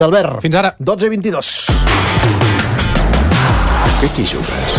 Albert, fins ara. 12:22. Que t'hi jugues?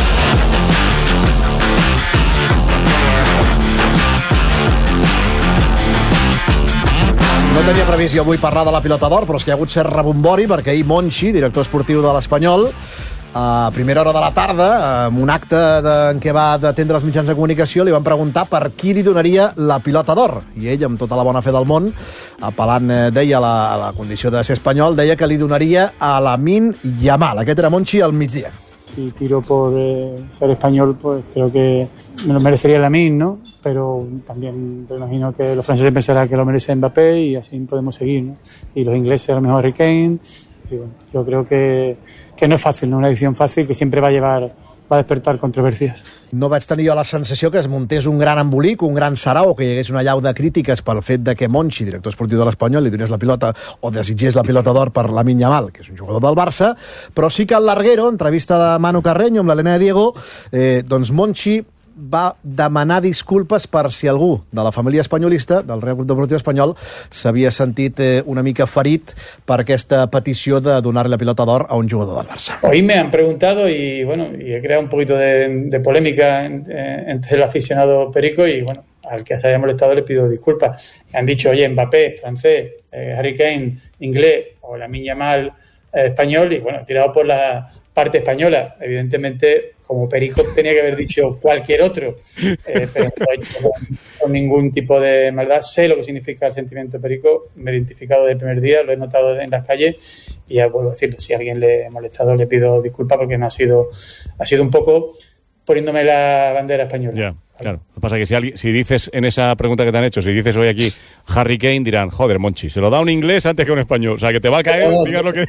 No tenia previst jo avui parlar de la pilota d'or, però és que hi ha hagut cert rebombori perquè ahir Monchi, director esportiu de l'Espanyol, a primera hora de la tarda, en un acte en què va atendre els mitjans de comunicació, li van preguntar per qui li donaria la pilota d'or. I ell, amb tota la bona fe del món, apel·lant, deia, a la condició de ser espanyol, deia que li donaria a Lamine Yamal. Aquest era Monchi al migdia. Si tiro por ser español, pues creo que me lo merecería Lamine, ¿no? Pero también me imagino que los franceses pensarán que lo merece Mbappé y así podemos seguir, ¿no? Y los ingleses a lo mejor Harry Kane. Y bueno, yo creo que no es fácil, no es una decisión fácil que siempre va a despertar controversias. No vaig tenir jo la sensació que es muntés un gran embolic, un gran sarau, que hi hagués una allau de crítiques pel fet de que Monchi, director esportiu de l'Espanyol, li donés la pilota o desitgés la pilota d'or per Lamine Yamal, que és un jugador del Barça, però sí que al Larguero, entrevista de Manu Carreño amb l'Helena de Diego, doncs Monchi va demanar disculpes per si algú de la família espanyolista, del Real Club Deportiu Espanyol, s'havia sentit una mica ferit per aquesta petició de donar la pilota d'or a un jugador del Barça. Hoy me han preguntado y bueno, y he creado un poquito de polémica entre el aficionado perico y bueno, al que se haya molestado le pido disculpas. Me han dicho, oye, Mbappé, francés, Harry Kane, inglés, o Lamine Yamal, español, y bueno, tirado por la parte española. Evidentemente, como perico tenía que haber dicho cualquier otro, pero no lo he hecho con ningún tipo de maldad. Sé lo que significa el sentimiento perico, me he identificado desde el primer día, lo he notado en las calles y ya vuelvo a decirlo, si a alguien le he molestado le pido disculpas porque no ha sido un poco poniéndome la bandera española. Ya, claro. Lo que pasa es que si dices en esa pregunta que te han hecho, si dices hoy aquí Harry Kane, dirán, joder, Monchi, se lo da un inglés antes que un español. O sea, que te va a caer, digas lo que...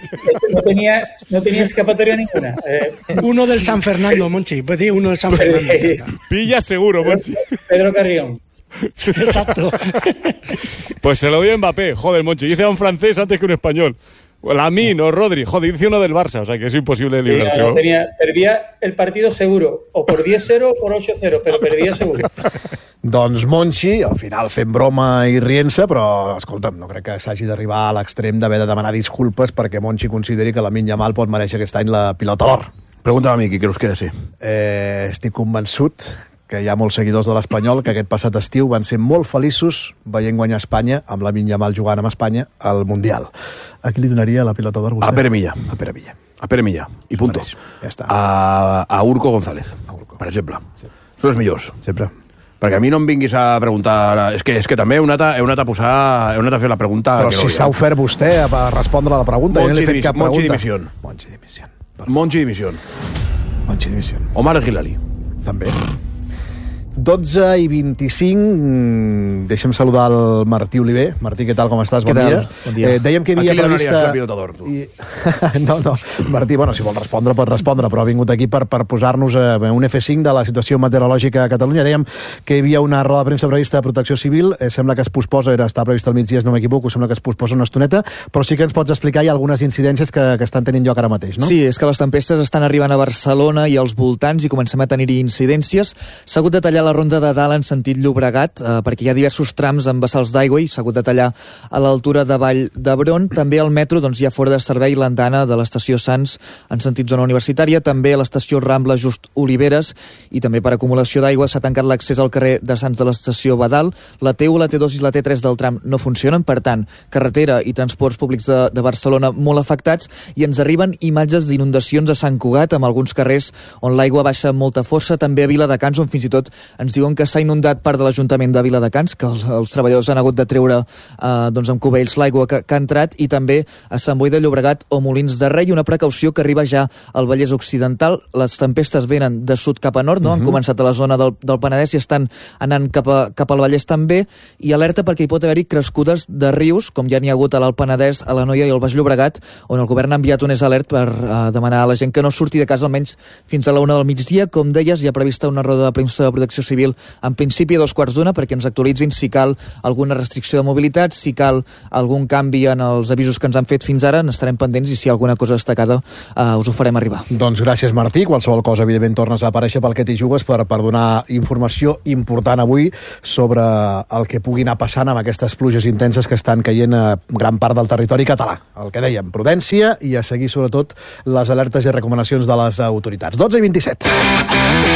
No tenía escapatoria ninguna. Uno del San Fernando, Monchi. Pues sí, uno del San Fernando. Pilla seguro, Monchi. Pedro Carrión. Exacto. Pues se lo dio Mbappé. Joder, Monchi, dice a un francés antes que un español. Lamine o Rodri, joder, dice uno del Barça, o sea que es imposible librarte. Perdía el partido seguro, o por 10-0 o por 8-0, però perdia seguro. Doncs Monchi, al final fent broma i rient-se, però, escolta'm, no crec que s'hagi d'arribar a l'extrem d'haver de demanar disculpes perquè Monchi consideri que Lamine Yamal pot mereixer aquest any la pilota d'or. Pregúntame a mi, qui creus que ha de ser? Estic convençut que hi ha molts seguidors de l'Espanyol que aquest passat estiu van ser molt feliços veient guanyar Espanya amb Lamine Yamal jugant amb Espanya al Mundial. A qui li donaria la pilota d'or vostè? A Pere Milla. A Pere Milla. A Pere Milla. I punto. Ja està. A Urco González, per exemple. Sí. Són els millors. Sempre. Perquè a mi no em vinguis a preguntar... És que també heu anat a fer la pregunta... Però si s'ha ofert vostè a respondre a la pregunta, jo no li he fet cap pregunta. Monchi dimisión. Omar Gilali. També. 12:25. Deixem saludar el Martí Oliver. Martí, què tal, com estàs? Bon dia. Bon dia. Dèiem que hi havia prevista... la pilota d'or, tu? No, Martí, bueno, si vol respondre, pot respondre, però ha vingut aquí per posar-nos un F5 de la situació meteorològica a Catalunya. Dèiem que hi havia una roda de premsa prevista de Protecció Civil, sembla que es posposa, està prevista al migdia, no m'equivoco, sembla que es posposa una estoneta, però sí que ens pots explicar, hi ha algunes incidències que estan tenint lloc ara mateix, no? Sí, és que les tempestes estan arribant a Barcelona i als voltants i comencem a tenir-hi incidències. S'ha hagut de tallar la ronda de dalt en sentit Llobregat, perquè hi ha diversos trams amb vessals d'aigua i s'ha hagut de tallar a l'altura de Vall d'Hebron. També al metro hi ha fora de servei l'andana de l'estació Sants en sentit zona universitària, també a l'estació Rambla Just Oliveres, i també per acumulació d'aigua s'ha tancat l'accés al carrer de Sants de l'estació Badal. La T1, la T2 i la T3 del tram no funcionen, per tant, carretera i transports públics de Barcelona molt afectats, i ens arriben imatges d'inundacions a Sant Cugat, amb alguns carrers on l'aigua baixa amb molta força, també a Viladecans, on fins i tot ens diuen que s'ha inundat part de l'Ajuntament de Viladecans, que els treballadors han hagut de treure amb cubells l'aigua que ha entrat, i també a Sant Boi de Llobregat o Molins de Rei. Una precaució que arriba ja al Vallès Occidental. Les tempestes venen de sud cap a nord, no? Han començat a la zona del Penedès i estan anant cap al Vallès també, i alerta perquè hi pot haver-hi crescudes de rius, com ja n'hi ha hagut a l'Alt Penedès, a l'Anoia i al Baix Llobregat, on el govern ha enviat un alert per demanar a la gent que no surti de casa almenys fins a la 1 del migdia. Com deies, hi ha prevista una roda de premsa de Protecció Protecció Civil en principi a 2:15 perquè ens actualitzin si cal alguna restricció de mobilitat, si cal algun canvi en els avisos que ens han fet fins ara, n'estarem pendents i si hi ha alguna cosa destacada us ho farem arribar. Doncs gràcies, Martí. Qualsevol cosa, evidentment, tornes a aparèixer pel que t'hi jugues per donar informació important avui sobre el que pugui anar passant amb aquestes pluges intenses que estan caient a gran part del territori català. El que dèiem, prudència i a seguir, sobretot, les alertes i recomanacions de les autoritats. 12:27.